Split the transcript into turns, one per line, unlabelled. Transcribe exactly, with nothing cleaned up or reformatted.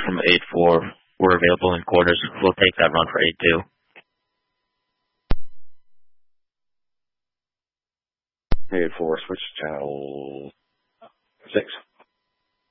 from eight four were available in quarters. We'll take that run for eight two.
eight four, switch channel six.